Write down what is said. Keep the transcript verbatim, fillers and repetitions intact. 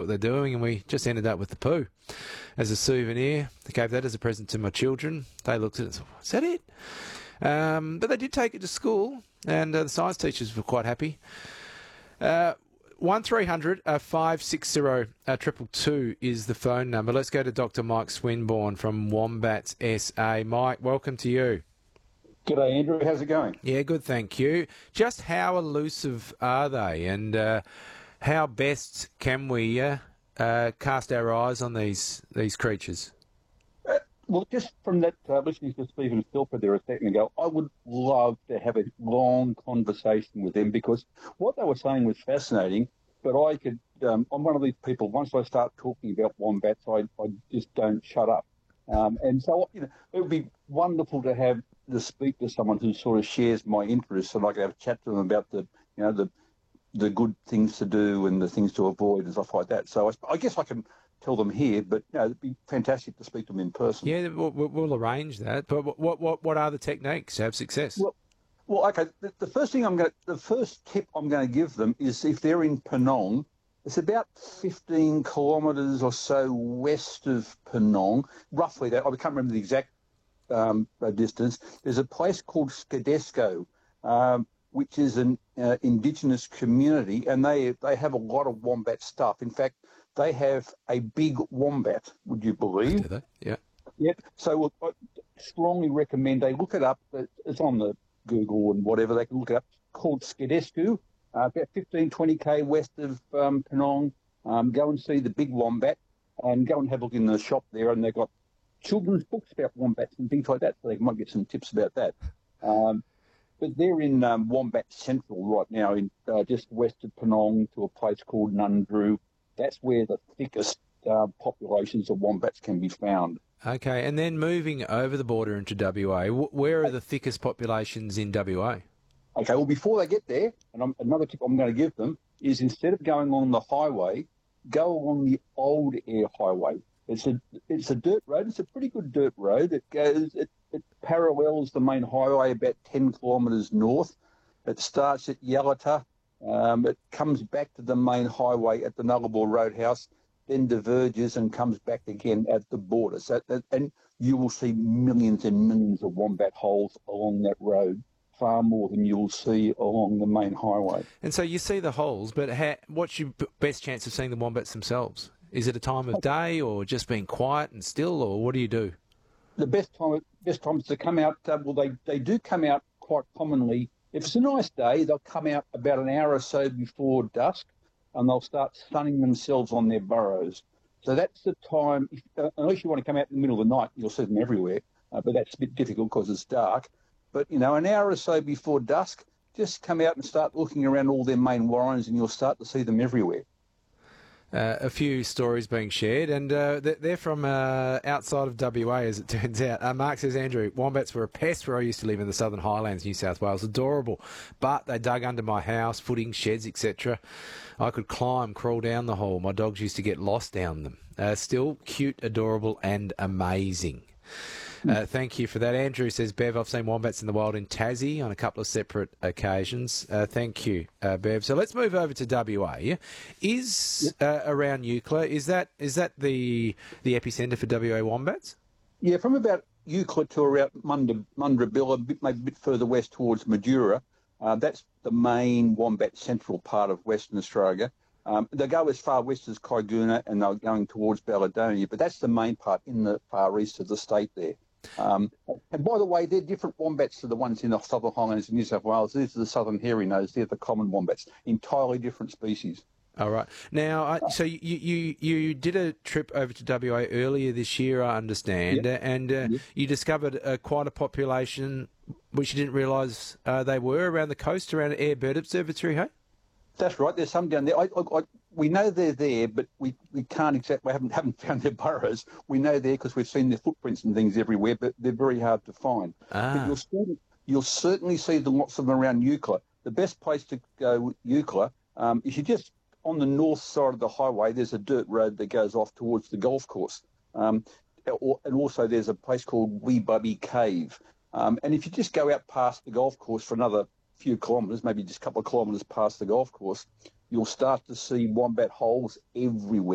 what they're doing, and we just ended up with the poo as a souvenir. I gave that as a present to my children. They looked at it and said, is that it? Um, but they did take it to school, and uh, the science teachers were quite happy. Uh, one three hundred five six zero triple two is the phone number. Let's go to Doctor Mike Swinburne from Wombats S A. Mike, welcome to you. G'day, Andrew. How's it going? Yeah, good, thank you. Just how elusive are they, and uh, how best can we uh, uh, cast our eyes on these these creatures? Uh, well, just from that, uh, listening to Stephen Philpott there a second ago, I would love to have a long conversation with them, because what they were saying was fascinating, but I could, um, I'm one of these people, once I start talking about wombats, I, I just don't shut up. Um, and so, you know, it would be wonderful to have to speak to someone who sort of shares my interests, and I can have a chat to them about the, you know, the the good things to do and the things to avoid and stuff like that. So I, I guess I can tell them here, but you know, it'd be fantastic to speak to them in person. Yeah, we'll, we'll arrange that. But what what what are the techniques to have success? Well, well, okay. The, the first thing I'm going, the first tip I'm going to give them is if they're in Penong. It's about fifteen kilometres or so west of Penong, roughly that. I can't remember the exact um, distance. There's a place called Skadesco, um, which is an uh, indigenous community, and they they have a lot of wombat stuff. In fact, they have a big wombat, would you believe? Do they? Yeah. Yeah. So look, I strongly recommend they look it up. It's on the Google and whatever. They can look it up. It's called Skadescu. Uh, about fifteen, twenty k west of um, Penong. Um, go and see the big wombat, and go and have a look in the shop there, and they've got children's books about wombats and things like that, so they might get some tips about that. Um, but they're in um, Wombat Central right now, in uh, just west of Penong, to a place called Nundru. That's where the thickest uh, populations of wombats can be found. Okay, and then moving over the border into W A, where are the thickest populations in W A? Okay, well, before they get there, and I'm, another tip I'm going to give them is, instead of going on the highway, go along the old air highway. It's a it's a dirt road. It's a pretty good dirt road. It goes it, it parallels the main highway about ten kilometres north. It starts at Yalata. Um, it comes back to the main highway at the Nullarbor Roadhouse, then diverges and comes back again at the border. So that, and you will see millions and millions of wombat holes along that road, far more than you'll see along the main highway. And so you see the holes, but how, what's your best chance of seeing the wombats themselves? Is it a time of day, or just being quiet and still, or what do you do? The best time, best times to come out, uh, well, they, they do come out quite commonly. If it's a nice day, they'll come out about an hour or so before dusk, and they'll start sunning themselves on their burrows. So that's the time, if, uh, unless you want to come out in the middle of the night, you'll see them everywhere, uh, but that's a bit difficult because it's dark. But, you know, an hour or so before dusk, just come out and start looking around all their main warrens, and you'll start to see them everywhere. Uh, a few stories being shared, and uh, they're from uh, outside of W A, as it turns out. Uh, Mark says, Andrew, wombats were a pest where I used to live in the Southern Highlands, New South Wales. Adorable, but they dug under my house, footings, sheds, et cetera. I could climb, crawl down the hole. My dogs used to get lost down them. Uh, still cute, adorable, and amazing. Uh, thank you for that. Andrew says, Bev, I've seen wombats in the wild in Tassie on a couple of separate occasions. Uh, thank you, uh, Bev. So let's move over to W A. Is uh, around Eucla, is that is that the the epicentre for W A wombats? Yeah, from about Eucla to around Munda, Mundrabilla, a bit, maybe a bit further west towards Madura. Uh, that's the main wombat central part of Western Australia. Um, they go as far west as Kaiguna, and they're going towards Baladonia, but that's the main part in the far east of the state there. Um, and by the way, they're different wombats to the ones in the Southern Highlands of New South Wales. These are the Southern Hairy Nose. They're the common wombats, entirely different species. All right. Now, uh, so you, you you did a trip over to W A earlier this year, I understand, Yep. and uh, Yep. you discovered uh, quite a population which you didn't realise uh, they were around the coast, around Air Bird Observatory, hey? That's right. There's some down there. I, I, I, we know they're there, but we, we can't exactly, we haven't, haven't found their burrows. We know they're because we've seen their footprints and things everywhere, but they're very hard to find. Ah. But you'll, certainly, you'll certainly see the, lots of them around Eucla. The best place to go with Eucla um, is you just, on the north side of the highway, there's a dirt road that goes off towards the golf course. Um, or, and also there's a place called Wee Bubby Cave. Um, and if you just go out past the golf course for another few kilometres, maybe just a couple of kilometres past the golf course, you'll start to see wombat holes everywhere.